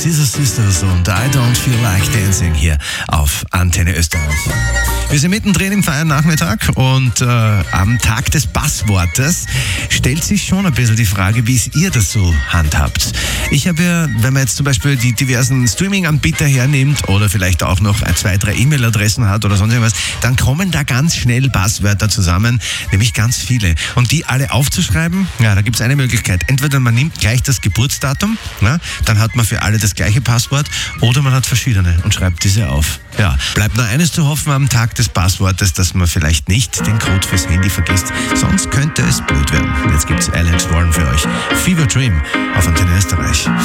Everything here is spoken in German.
Scissor Sisters und I Don't Feel Like Dancing hier auf Antenne Österreich. Wir sind mittendrin im Feiernachmittag und am Tag des Passwortes stellt sich schon ein bisschen die Frage, wie ihr das so handhabt. Ich habe ja, wenn man jetzt zum Beispiel die diversen Streaming-Anbieter hernimmt oder vielleicht auch noch 2, 3 E-Mail-Adressen hat oder sonst irgendwas, dann kommen da ganz schnell Passwörter zusammen, nämlich ganz viele. Und die alle aufzuschreiben, ja, da gibt es eine Möglichkeit. Entweder man nimmt gleich das Geburtsdatum, na, dann hat man für alle das gleiche Passwort, oder man hat verschiedene und schreibt diese auf. Ja, bleibt nur eines zu hoffen am Tag des Passwortes, dass man vielleicht nicht den Code fürs Handy vergisst, sonst könnte es blöd werden. Jetzt gibt's Alex Warren für euch. Fever Dream auf Antenne Österreich.